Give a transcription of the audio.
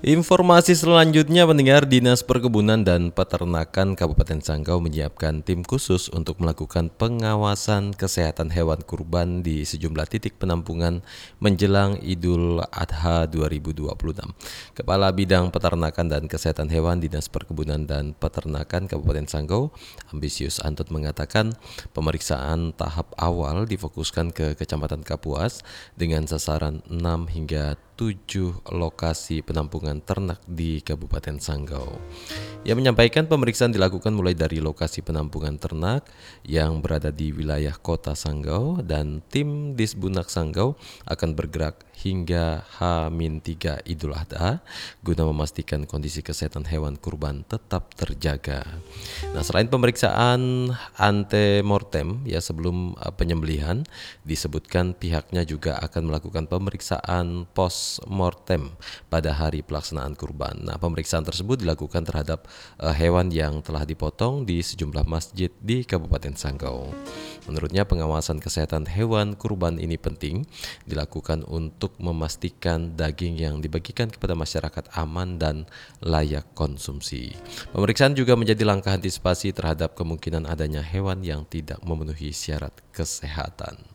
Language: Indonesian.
Informasi selanjutnya, pendengar, Dinas Perkebunan dan Peternakan Kabupaten Sanggau menyiapkan tim khusus untuk melakukan pengawasan kesehatan hewan kurban di sejumlah titik penampungan menjelang Idul Adha 2026. Kepala Bidang Peternakan dan Kesehatan Hewan Dinas Perkebunan dan Peternakan Kabupaten Sanggau, Ambisius Antot, mengatakan pemeriksaan tahap awal difokuskan ke Kecamatan Kapuas dengan sasaran 6 hingga 7 lokasi penampungan ternak di Kabupaten Sanggau. Ia menyampaikan pemeriksaan dilakukan mulai dari lokasi penampungan ternak yang berada di wilayah Kota Sanggau, dan tim Disbunak Sanggau akan bergerak hingga H-3 Idul Adha guna memastikan kondisi kesehatan hewan kurban tetap terjaga. Nah, selain pemeriksaan antemortem ya sebelum penyembelihan, disebutkan pihaknya juga akan melakukan pemeriksaan post mortem pada hari pelaksanaan kurban. Nah, pemeriksaan tersebut dilakukan terhadap hewan yang telah dipotong di sejumlah masjid di Kabupaten Sanggau. Menurutnya, pengawasan kesehatan hewan kurban ini penting dilakukan untuk memastikan daging yang dibagikan kepada masyarakat aman dan layak konsumsi. Pemeriksaan juga menjadi langkah antisipasi terhadap kemungkinan adanya hewan yang tidak memenuhi syarat kesehatan.